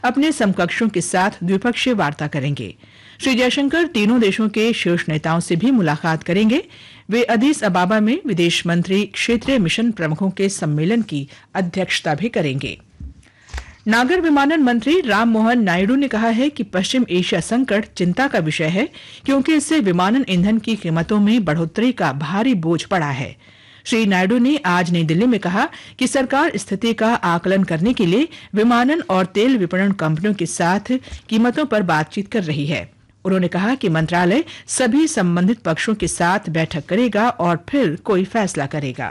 अपने समकक्षों के साथ द्विपक्षीय वार्ता करेंगे। श्री जयशंकर तीनों देशों के शीर्ष नेताओं से भी मुलाकात करेंगे। वे अदीस अबाबा में विदेश मंत्री क्षेत्रीय मिशन प्रमुखों के सम्मेलन की अध्यक्षता भी करेंगे। नागर विमानन मंत्री राम मोहन नायडू ने कहा है कि पश्चिम एशिया संकट चिंता का विषय है, क्योंकि इससे विमानन ईंधन की कीमतों में बढ़ोतरी का भारी बोझ पड़ा है। श्री नायडू ने आज नई दिल्ली में कहा कि सरकार स्थिति का आकलन करने के लिए विमानन और तेल विपणन कंपनियों के साथ कीमतों पर बातचीत कर रही है। उन्होंने कहा कि मंत्रालय सभी संबंधित पक्षों के साथ बैठक करेगा और फिर कोई फैसला करेगा।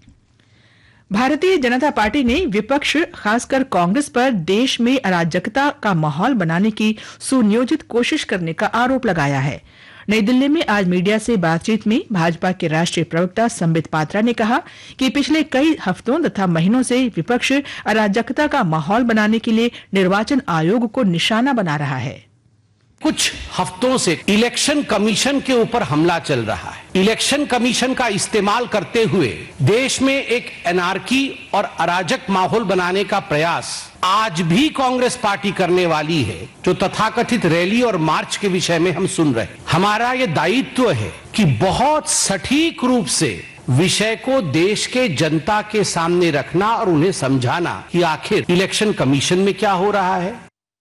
भारतीय जनता पार्टी ने विपक्ष, खासकर कांग्रेस पर देश में अराजकता का माहौल बनाने की सुनियोजित कोशिश करने का आरोप लगाया है। नई दिल्ली में आज मीडिया से बातचीत में भाजपा के राष्ट्रीय प्रवक्ता संबित पात्रा ने कहा कि पिछले कई हफ्तों तथा महीनों से विपक्ष अराजकता का माहौल बनाने के लिए निर्वाचन आयोग को निशाना बना रहा है। कुछ हफ्तों से इलेक्शन कमीशन के ऊपर हमला चल रहा है। इलेक्शन कमीशन का इस्तेमाल करते हुए देश में एक एनार्की और अराजक माहौल बनाने का प्रयास आज भी कांग्रेस पार्टी करने वाली है, जो तथाकथित रैली और मार्च के विषय में हम सुन रहे हैं। हमारा ये दायित्व है कि बहुत सटीक रूप से विषय को देश के जनता के सामने रखना और उन्हें समझाना कि आखिर इलेक्शन कमीशन में क्या हो रहा है।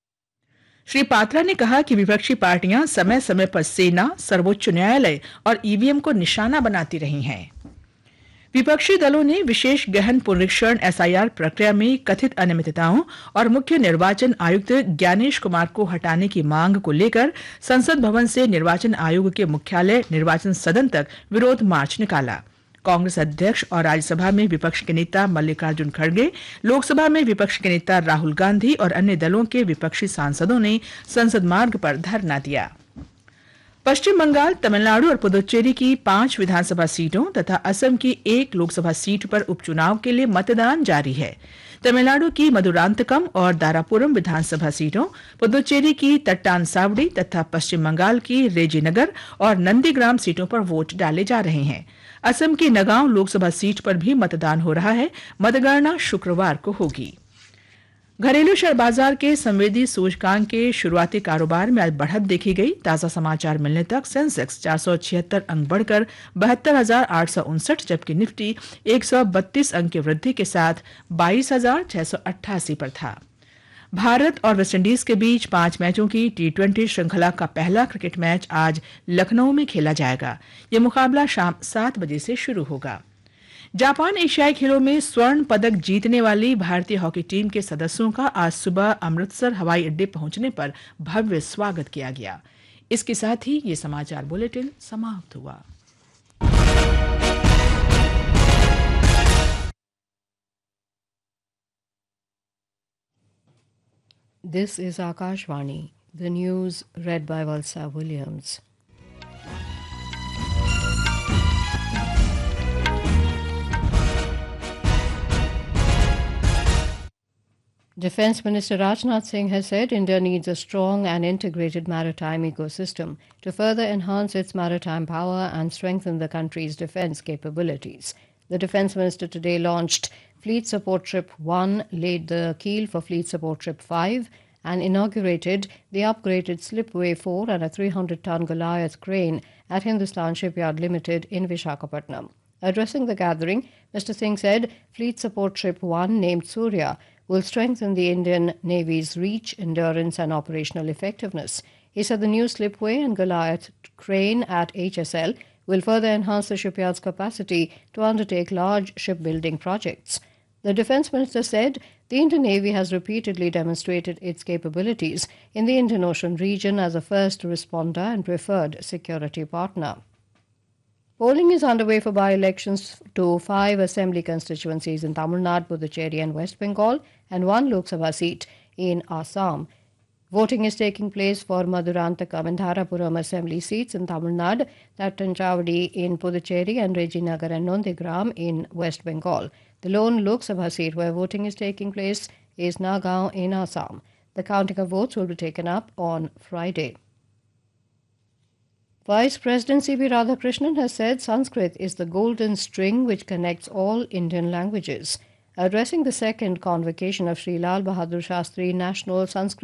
श्री पात्रा ने कहा कि विपक्षी पार्टियां समय समय पर सेना, सर्वोच्च न्यायालय और ईवीएम को निशाना बनाती रही हैं। विपक्षी दलों ने विशेष गहन पुनरीक्षण एसआईआर प्रक्रिया में कथित अनियमितताओं और मुख्य निर्वाचन आयुक्त ज्ञानेश कुमार को हटाने की मांग को लेकर संसद भवन से निर्वाचन आयोग के मुख्यालय निर्वाचन सदन तक विरोध मार्च निकाला। कांग्रेस अध्यक्ष और राज्यसभा में विपक्ष के नेता मल्लिकार्जुन खड़गे, लोकसभा में विपक्ष के नेता राहुल गांधी और अन्य दलों के विपक्षी सांसदों ने संसद मार्ग पर धरना दिया। पश्चिम बंगाल, तमिलनाडु और पुदुचेरी की 5 विधानसभा सीटों तथा असम की 1 लोकसभा सीट पर उपचुनाव के लिए मतदान जारी है। तमिलनाडु की मधुरांतकम और दारापुरम विधानसभा सीटों, पुदुचेरी की तट्टानसावड़ी तथा पश्चिम बंगाल की रेजीनगर और नंदीग्राम सीटों पर वोट डाले जा रहे हैं। असम की नगांव लोकसभा सीट पर भी मतदान हो रहा है। मतगणना शुक्रवार को होगी। घरेलू शेयर बाजार के संवेदी सूचकांक के शुरुआती कारोबार में आज बढ़त देखी गई। ताजा समाचार मिलने तक सेंसेक्स 476 अंक बढ़कर 72,859, जबकि निफ्टी 132 अंक की वृद्धि के साथ 22,688 पर था। भारत और वेस्टइंडीज के बीच 5 मैचों की T20 श्रृंखला का पहला क्रिकेट मैच आज लखनऊ में खेला जाएगा। यह मुकाबला शाम 7 बजे से शुरू होगा। जापान एशियाई खेलों में स्वर्ण पदक जीतने वाली भारतीय हॉकी टीम के सदस्यों का आज सुबह अमृतसर हवाई अड्डे पहुंचने पर भव्य स्वागत किया गया। इसके साथ ही ये समाचार बुलेटिन समाप्त हुआ। This is Akashvani, the news read by Valsa Williams. Defence Minister Rajnath Singh has said India needs a strong and integrated maritime ecosystem to further enhance its maritime power and strengthen the country's defence capabilities. The Defence Minister today launched Fleet Support Trip 1, laid the keel for Fleet Support Trip 5, and inaugurated the upgraded Slipway 4 and a 300-ton Goliath crane at Hindustan Shipyard Limited in Vishakhapatnam. Addressing the gathering, Mr. Singh said Fleet Support Trip 1, named Surya, will strengthen the Indian Navy's reach, endurance and operational effectiveness. He said the new Slipway and Goliath crane at HSL will further enhance the shipyard's capacity to undertake large shipbuilding projects. The Defence Minister said the Indian Navy has repeatedly demonstrated its capabilities in the Indian Ocean region as a first responder and preferred security partner. Polling is underway for by-elections to 5 assembly constituencies in Tamil Nadu, Puducherry and West Bengal, and 1 Lok Sabha seat in Assam. Voting is taking place for Madurantakam and Dharapuram assembly seats in Tamil Nadu, Tattanchawadi in Puducherry and Rejinagar and Nondigram in West Bengal. The lone Lok Sabha seat where voting is taking place is Nagaon in Assam. The counting of votes will be taken up on Friday. Vice President C.V. Radhakrishnan has said Sanskrit is the golden string which connects all Indian languages. Addressing the second convocation of Sri Lal Bahadur Shastri National Sanskrit